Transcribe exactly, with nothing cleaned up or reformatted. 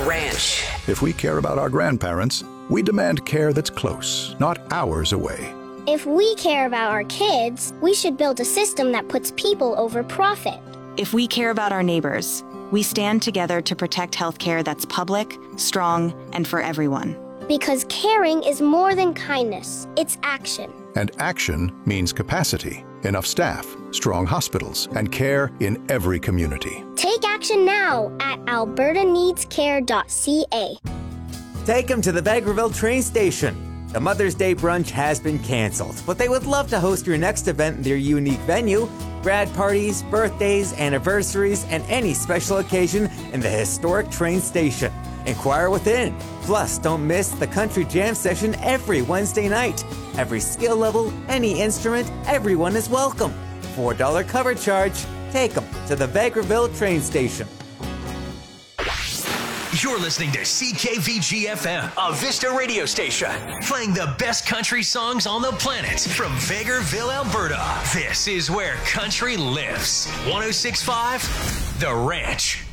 Ranch. If we care about our grandparents, we demand care that's close, not hours away. If we care about our kids, we should build a system that puts people over profit. If we care about our neighbors, we stand together to protect healthcare that's public, strong, and for everyone. Because caring is more than kindness, it's action. And action means capacity, enough staff, strong hospitals, and care in every community. Take action now at alberta needs care dot c a. Take them to the Vegreville train station. The Mother's Day brunch has been canceled, but they would love to host your next event in their unique venue. Grad parties, birthdays, anniversaries, and any special occasion in the historic train station. Inquire within. Plus, don't miss the Country Jam session every Wednesday night. Every skill level, any instrument, everyone is welcome. four dollars cover charge. Take them to the Vegreville train station. You're listening to C K V G F M, a Vista radio station, playing the best country songs on the planet from Vegreville, Alberta. This is where country lives. one oh six point five The Ranch.